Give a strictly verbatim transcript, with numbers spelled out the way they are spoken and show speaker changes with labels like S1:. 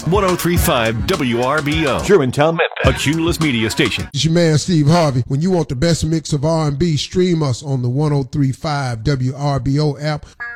S1: one oh three point five W R B O. Germantown, Memphis. A Cumulus Media Station.
S2: It's your man, Steve Harvey. When you want the best mix of R and B, stream us on the one oh three point five W R B O app.